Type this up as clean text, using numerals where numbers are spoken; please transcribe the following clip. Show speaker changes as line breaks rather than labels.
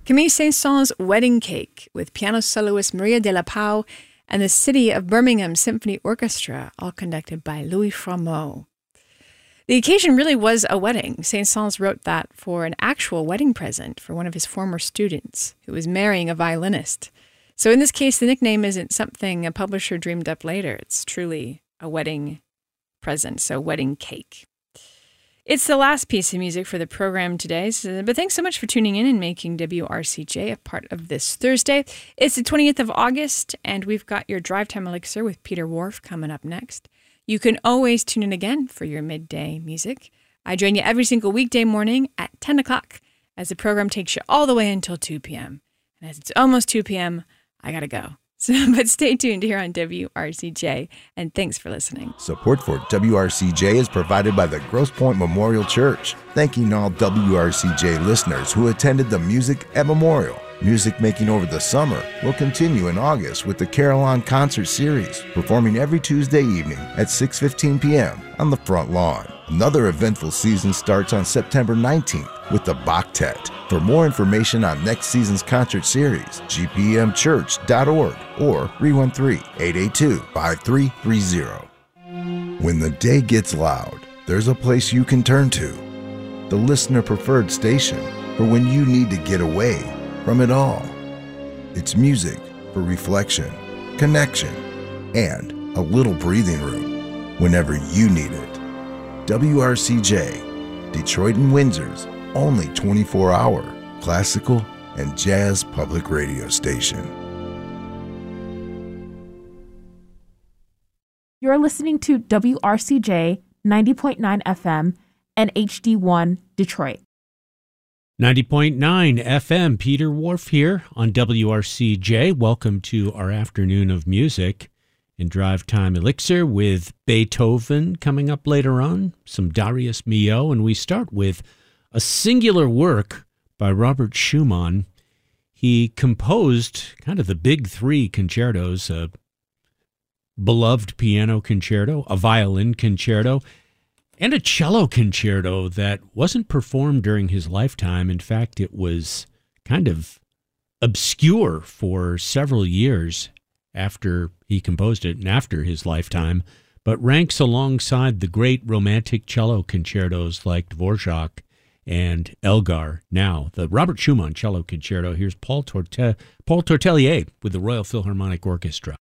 Camille Saint-Saëns' Wedding Cake with piano soloist Maria de la Pau and the City of Birmingham Symphony Orchestra, all conducted by Louis Frameau. The occasion really was a wedding. Saint-Saëns wrote that for an actual wedding present for one of his former students who was marrying a violinist. So in this case, the nickname isn't something a publisher dreamed up later. It's truly a wedding present, so wedding cake. It's the last piece of music for the program today, but thanks so much for tuning in and making WRCJ a part of this Thursday. It's the 20th of August, and we've got your Drive Time Elixir with Peter Whorf coming up next. You can always tune in again for your midday music. I join you every single weekday morning at 10 o'clock as the program takes you all the way until 2 p.m. And as it's almost 2 p.m., I gotta go. But stay tuned here on WRCJ, and thanks for listening.
Support for WRCJ is provided by the Grosse Pointe Memorial Church. Thanking all WRCJ listeners who attended the Music at Memorial. Music making over the summer will continue in August with the Carillon Concert Series, performing every Tuesday evening at 6:15 p.m. on the front lawn. Another eventful season starts on September 19th with the Bachtet. For more information on next season's concert series, gpmchurch.org or 313-882-5330. When the day gets loud, there's a place you can turn to. The listener-preferred station for when you need to get away from it all. It's music for reflection, connection, and a little breathing room whenever you need it. WRCJ, Detroit and Windsor's only 24-hour classical and jazz public radio station.
You're listening to WRCJ 90.9 FM and HD1 Detroit.
90.9 FM, Peter Whorf here on WRCJ. Welcome to our afternoon of music in Drive Time Elixir with Beethoven coming up later on, some Darius Milhaud, and we start with a singular work by Robert Schumann. He composed kind of the big three concertos, a beloved piano concerto, a violin concerto, and a cello concerto that wasn't performed during his lifetime. In fact, it was kind of obscure for several years after he composed it and after his lifetime, but ranks alongside the great romantic cello concertos like Dvorak and Elgar. Now, the Robert Schumann cello concerto. Here's Paul Tortelier with the Royal Philharmonic Orchestra.